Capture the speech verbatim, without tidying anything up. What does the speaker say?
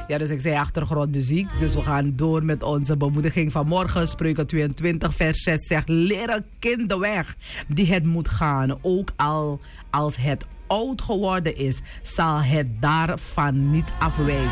Ja, dus ik zei achtergrondmuziek. Dus we gaan door met onze bemoediging van morgen. Spreuken tweeëntwintig vers zes zegt: leer een kind de weg die het moet gaan. Ook al als het oud geworden is, zal het daarvan niet afwijken.